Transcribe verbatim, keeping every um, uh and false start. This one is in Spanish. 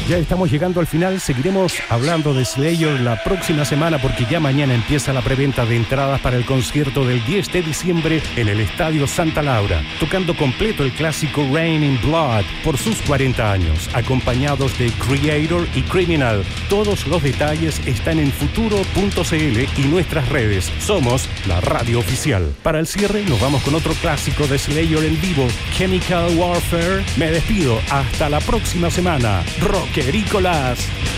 Ya estamos llegando al final, seguiremos hablando de Slayer la próxima semana porque ya mañana empieza la preventa de entradas para el concierto del diez de diciembre en el Estadio Santa Laura, tocando completo el clásico Rain in Blood por sus cuarenta años, acompañados de Creator y Criminal. Todos los detalles están en futuro punto c l y nuestras redes. Somos la radio oficial. Para el cierre nos vamos con otro clásico de Slayer en vivo, Chemical Warfare. Me despido, hasta la próxima semana. Rockericolas.